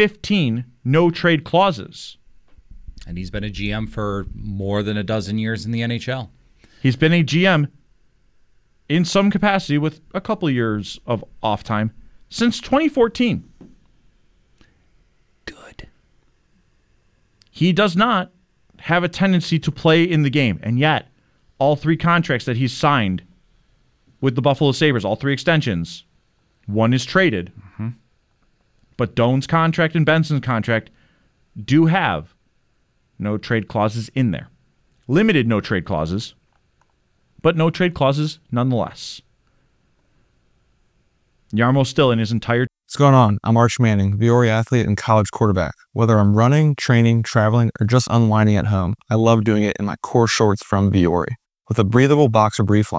15 no-trade clauses. And he's been a GM for more than a dozen years in the NHL. He's been a GM in some capacity with a couple of years of off time since 2014. Good. He does not have a tendency to play in the game, and yet all 3 contracts that he's signed with the Buffalo Sabres, all 3 extensions, one is traded. Mm-hmm. But Doan's contract and Benson's contract do have no trade clauses in there. Limited no trade clauses, but no trade clauses nonetheless. Jarmo still in his entire... What's going on? I'm Arch Manning, Viore athlete and college quarterback. Whether I'm running, training, traveling, or just unwinding at home, I love doing it in my core shorts from Viore. With a breathable boxer brief line,